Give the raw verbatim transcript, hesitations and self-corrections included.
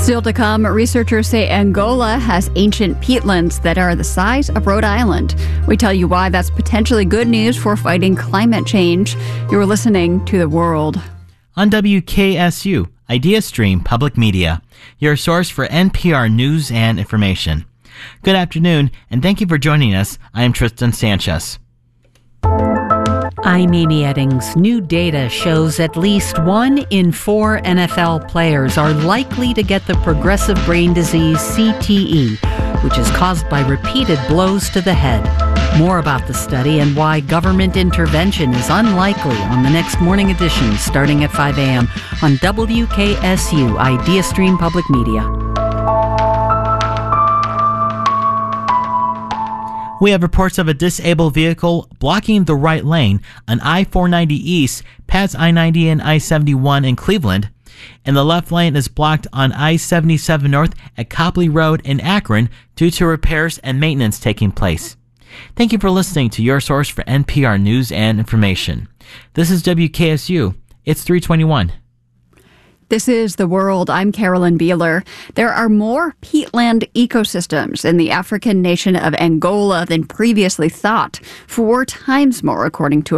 Still to come, researchers say Angola has ancient peatlands that are the size of Rhode Island. We tell you why that's potentially good news for fighting climate change. You're listening to The World. On W K S U, IdeaStream Public Media, your source for N P R news and information. Good afternoon, and thank you for joining us. I am Tristan Sanchez. I'm Amy Eddings. New data shows at least one in four N F L players are likely to get the progressive brain disease C T E, which is caused by repeated blows to the head. More about the study and why government intervention is unlikely on the next morning edition starting at five a.m. on W K S U IdeaStream Public Media. We have reports of a disabled vehicle blocking the right lane on I four ninety East, past I ninety and I seventy-one in Cleveland, and the left lane is blocked on I seventy-seven North at Copley Road in Akron due to repairs and maintenance taking place. Thank you for listening to your source for N P R news and information. This is W K S U. It's three twenty-one. This is The World. I'm Carolyn Beeler. There are more peatland ecosystems in the African nation of Angola than previously thought, four times more, according to